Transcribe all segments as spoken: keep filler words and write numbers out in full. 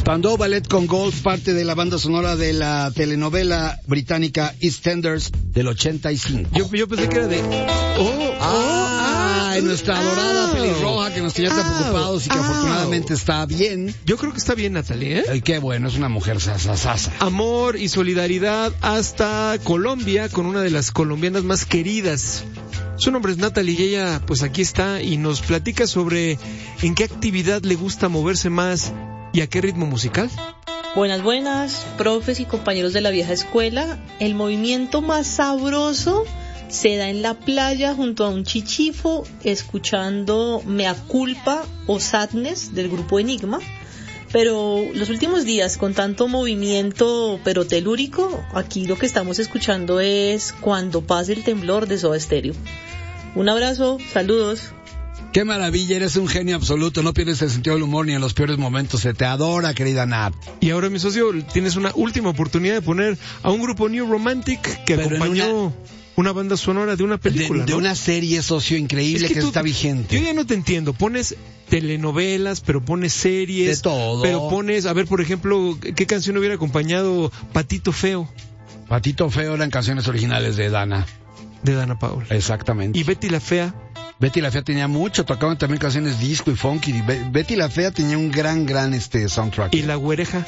Spandau Ballet con Gold, parte de la banda sonora de la telenovela británica EastEnders del ochenta y cinco. Yo, yo pensé que era de... Oh, ah, oh, ah, nuestra adorada oh, pelirroja que nos tenía tan oh, preocupados y que oh. afortunadamente está bien. Yo creo que está bien, Natalie, ¿eh? Ay, qué bueno, es una mujer sasasasa. Amor y solidaridad hasta Colombia con una de las colombianas más queridas. Su nombre es Natalie y ella pues aquí está y nos platica sobre en qué actividad le gusta moverse más y a qué ritmo musical. Buenas, buenas, profes y compañeros de la vieja escuela. El movimiento más sabroso se da en la playa junto a un chichifo escuchando Mea Culpa o Sadness del grupo Enigma. Pero los últimos días, con tanto movimiento pero telúrico, aquí lo que estamos escuchando es Cuando pase el temblor de Soda Stereo. Un abrazo, saludos. Qué maravilla, eres un genio absoluto, no pierdes el sentido del humor ni en los peores momentos, se te adora, querida Nat. Y ahora, mi socio, tienes una última oportunidad de poner a un grupo New Romantic que pero acompañó... Una... una banda sonora de una película, de, de ¿no? una serie, socio, increíble, es que, que tú, está vigente. Yo ya no te entiendo, pones telenovelas, pero pones series, de todo. Pero pones, a ver, por ejemplo, ¿qué canción hubiera acompañado Patito Feo? Patito Feo eran canciones originales de Dana. De Dana Paola. Exactamente. ¿Y Betty la Fea? Betty la Fea tenía mucho, tocaban también canciones disco y funky. Betty la Fea tenía un gran, gran este soundtrack. ¿Y La Güereja?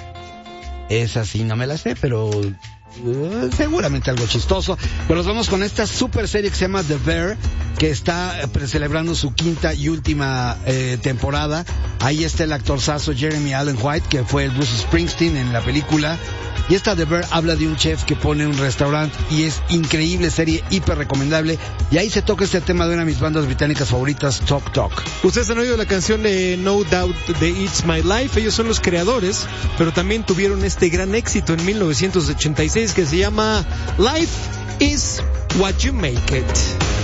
Esa sí, no me la sé, pero... Uh, seguramente algo chistoso. Pero nos vamos con esta super serie que se llama The Bear, que está eh, celebrando su quinta y última eh, temporada. Ahí está el actorzazo Jeremy Allen White, que fue el Bruce Springsteen en la película. Y esta The Bear habla de un chef que pone un restaurante y es increíble serie, hiper recomendable. Y ahí se toca este tema de una de mis bandas británicas favoritas, Talk Talk. Ustedes han oído la canción de No Doubt de It's My Life. Ellos son los creadores, pero también tuvieron este gran éxito en mil novecientos ochenta y seis que se llama Life is What You Make It.